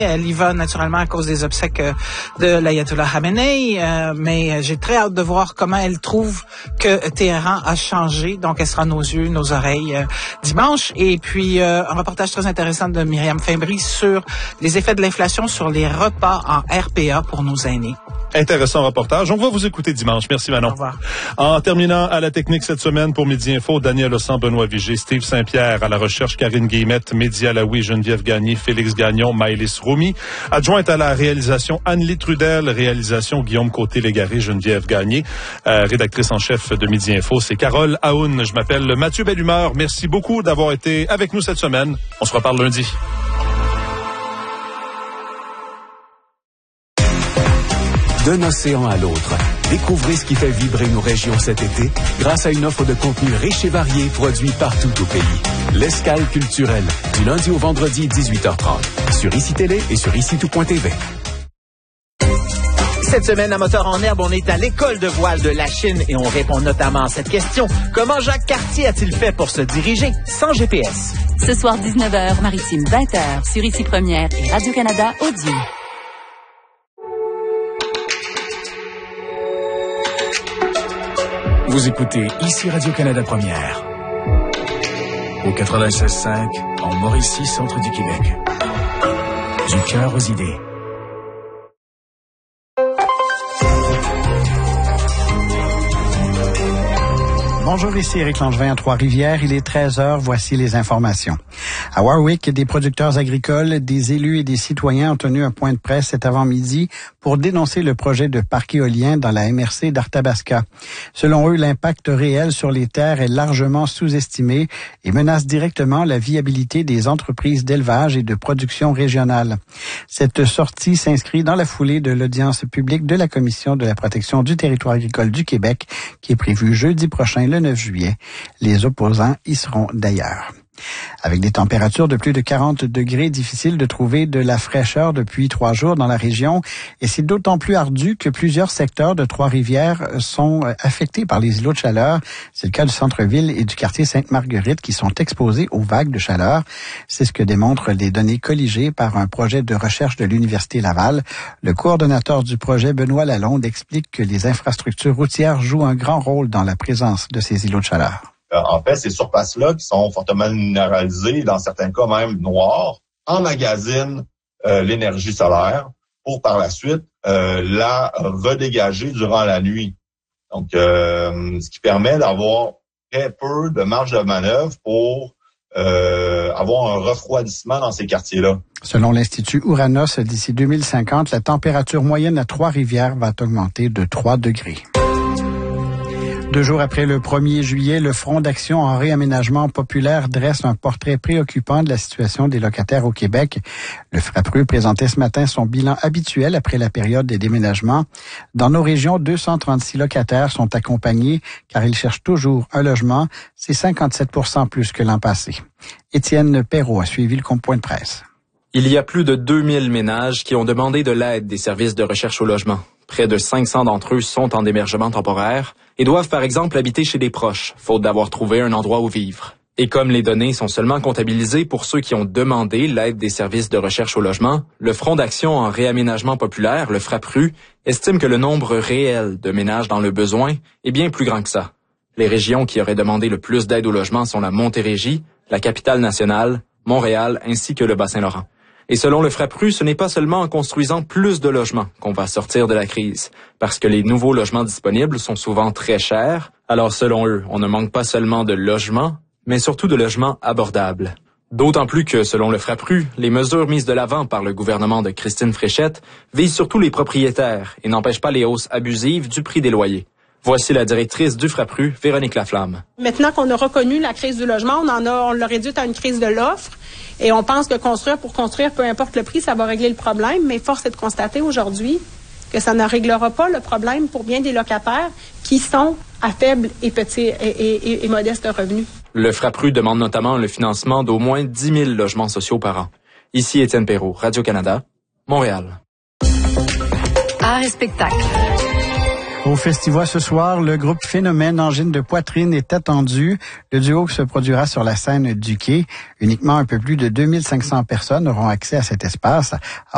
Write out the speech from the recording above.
Elle y va naturellement à cause des obsèques de l'Ayatollah Khamenei, mais j'ai très hâte de voir comment elle trouve que Téhéran a changé. Donc, elle sera nos yeux, nos oreilles dimanche. Et puis, un reportage très intéressant de Myriam Fimbry sur les effets de l'inflation sur les repas en RPA pour nos aînés. Intéressant reportage. On va vous écouter dimanche. Merci Manon. Au revoir. En terminant à la technique cette semaine pour Midi Info, Daniel Ossan, Benoît Vigé, Steve Saint-Pierre, à la recherche Karine Guillemette, Mehdi Alaoui, Geneviève Gagné, Félix Gagnon, Maëlys Roumi, adjointe à la réalisation Anne-Lie Trudel, réalisation Guillaume Côté-Légaré, Geneviève Gagné, rédactrice en chef de Midi Info, c'est Carole Aoun. Je m'appelle Mathieu Bellumeur. Merci beaucoup d'avoir été avec nous cette semaine. On se reparle lundi. D'un océan à l'autre, découvrez ce qui fait vibrer nos régions cet été grâce à une offre de contenu riche et varié produit partout au pays. L'escale culturelle, du lundi au vendredi 18h30, sur ICI Télé et sur ICI-Tout.tv. Cette semaine, à Moteur en herbe, on est à l'école de voile de la Chine et on répond notamment à cette question. Comment Jacques Cartier a-t-il fait pour se diriger sans GPS? Ce soir, 19h, Maritime 20h, sur ICI Première et Radio-Canada Audio. Vous écoutez ici Radio-Canada Première. Au 96.5, en Mauricie, centre du Québec. Du cœur aux idées. Bonjour, ici Éric Langevin à Trois-Rivières. Il est 13h. Voici les informations. À Warwick, des producteurs agricoles, des élus et des citoyens ont tenu un point de presse cet avant-midi pour dénoncer le projet de parc éolien dans la MRC d'Arthabasca. Selon eux, l'impact réel sur les terres est largement sous-estimé et menace directement la viabilité des entreprises d'élevage et de production régionale. Cette sortie s'inscrit dans la foulée de l'audience publique de la Commission de la protection du territoire agricole du Québec qui est prévue jeudi prochain, le 9 juillet. Les opposants y seront d'ailleurs. Avec des températures de plus de 40 degrés, difficile de trouver de la fraîcheur depuis 3 jours dans la région. Et c'est d'autant plus ardu que plusieurs secteurs de Trois-Rivières sont affectés par les îlots de chaleur. C'est le cas du centre-ville et du quartier Sainte-Marguerite qui sont exposés aux vagues de chaleur. C'est ce que démontrent les données colligées par un projet de recherche de l'Université Laval. Le coordonnateur du projet, Benoît Lalonde, explique que les infrastructures routières jouent un grand rôle dans la présence de ces îlots de chaleur. En fait, ces surfaces-là, qui sont fortement minéralisées, dans certains cas même noires, emmagasinent l'énergie solaire pour par la suite la redégager durant la nuit. Donc, ce qui permet d'avoir très peu de marge de manœuvre pour avoir un refroidissement dans ces quartiers-là. Selon l'Institut Ouranos, d'ici 2050, la température moyenne à Trois-Rivières va augmenter de 3 degrés. 2 jours après le 1er juillet, le Front d'action en réaménagement populaire dresse un portrait préoccupant de la situation des locataires au Québec. Le FRAPRU présentait ce matin son bilan habituel après la période des déménagements. Dans nos régions, 236 locataires sont accompagnés car ils cherchent toujours un logement. C'est 57% plus que l'an passé. Étienne Perrault a suivi le point de presse. Il y a plus de 2000 ménages qui ont demandé de l'aide des services de recherche au logement. Près de 500 d'entre eux sont en hébergement temporaire et doivent par exemple habiter chez des proches, faute d'avoir trouvé un endroit où vivre. Et comme les données sont seulement comptabilisées pour ceux qui ont demandé l'aide des services de recherche au logement, le Front d'action en réaménagement populaire, le FRAPRU, estime que le nombre réel de ménages dans le besoin est bien plus grand que ça. Les régions qui auraient demandé le plus d'aide au logement sont la Montérégie, la Capitale-Nationale, Montréal ainsi que le Bas-Saint-Laurent. Et selon le FRAPRU, ce n'est pas seulement en construisant plus de logements qu'on va sortir de la crise, parce que les nouveaux logements disponibles sont souvent très chers. Alors selon eux, on ne manque pas seulement de logements, mais surtout de logements abordables. D'autant plus que, selon le FRAPRU, les mesures mises de l'avant par le gouvernement de Christine Fréchette visent surtout les propriétaires et n'empêchent pas les hausses abusives du prix des loyers. Voici la directrice du FRAPRU, Véronique Laflamme. Maintenant qu'on a reconnu la crise du logement, on l'a réduite à une crise de l'offre. Et on pense que construire pour construire, peu importe le prix, ça va régler le problème. Mais force est de constater aujourd'hui que ça ne réglera pas le problème pour bien des locataires qui sont à faible et petits et modestes revenus. Le FRAPRU demande notamment le financement d'au moins 10 000 logements sociaux par an. Ici Étienne Perrault, Radio-Canada, Montréal. Art et spectacle. Au festival ce soir, le groupe Phénomène Angine de poitrine est attendu. Le duo se produira sur la scène du Quai. Uniquement un peu plus de 2500 personnes auront accès à cet espace.